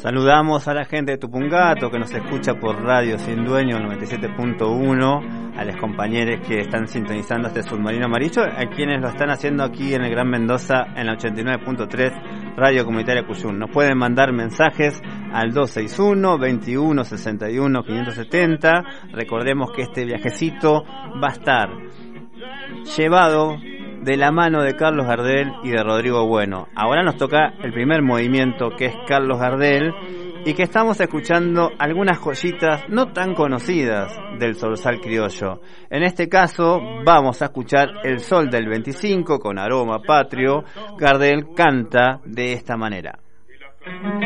Saludamos a la gente de Tupungato que nos escucha por Radio Sin Dueño 97.1, a los compañeros que están sintonizando este submarino amarillo, a quienes lo están haciendo aquí en el Gran Mendoza en la 89.3 Radio Comunitaria Cuyum. Nos pueden mandar mensajes al 261-2161-570. Recordemos que este viajecito va a estar llevado de la mano de Carlos Gardel y de Rodrigo Bueno. Ahora nos toca el primer movimiento, que es Carlos Gardel, y que estamos escuchando algunas joyitas no tan conocidas del zorzal criollo. En este caso vamos a escuchar El Sol del 25 con aroma patrio. Gardel canta de esta manera.